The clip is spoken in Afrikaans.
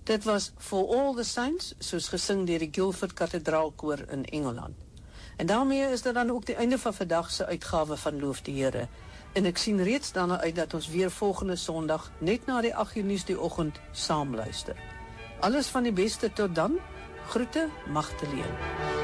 Dit was For All the Saints, soos gesing deur die Guildford Kathedraalkoor in Engeland. En daarmee is dit dan ook die einde van vandag se uitgawe van Loof die Here. En ek sien reeds daarna uit dat ons weer volgende Sondag, net na die 8 uur nuus die oggend, saam luister. Alles van die beste tot dan. Groete, Magdalene.